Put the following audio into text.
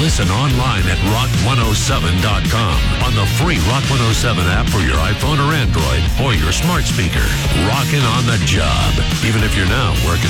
listen online at rock107.com, on the free Rock 107 app for your iPhone or Android, or your smart speaker. Rockin' on the job. Even if you're now working